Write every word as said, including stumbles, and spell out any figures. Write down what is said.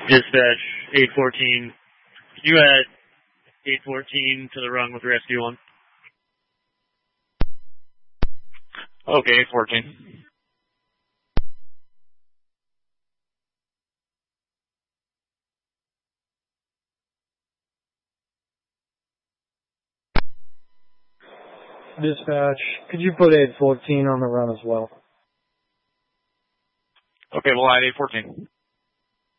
Dispatch eight fourteen. Can you add eight fourteen to the run with rescue one? Okay, eight fourteen. Dispatch, could you put eight fourteen on the run as well? Okay, we'll add eight fourteen.